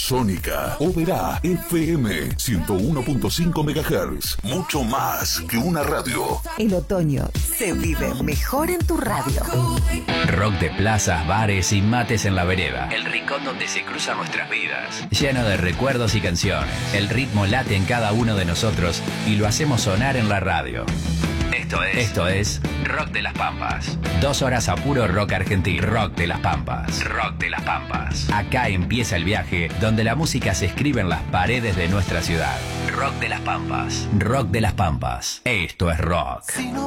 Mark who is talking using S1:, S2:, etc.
S1: Sónica, Oberá, FM 101.5 MHz. Mucho más que una radio.
S2: El otoño se vive mejor en tu radio.
S3: Rock de plazas, bares y mates en la vereda. El rincón donde se cruzan nuestras vidas. Lleno de recuerdos y canciones. El ritmo late en cada uno de nosotros y lo hacemos sonar en la radio. Esto es Rock de las Pampas. 2 horas a puro rock argentino. Rock de las Pampas. Rock de las Pampas. Acá empieza el viaje donde la música se escribe en las paredes de nuestra ciudad. Rock de las Pampas. Rock de las Pampas. Esto es rock.